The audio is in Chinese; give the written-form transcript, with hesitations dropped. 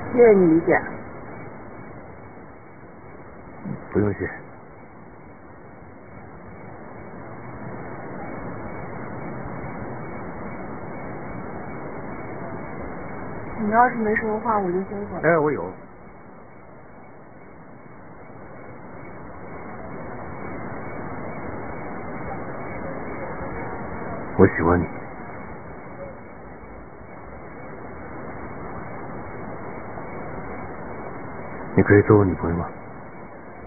谢谢你理解。 不用谢。 你要是没什么话，我就先走。 哎，我有。我喜欢你。你可以做我女朋友吗？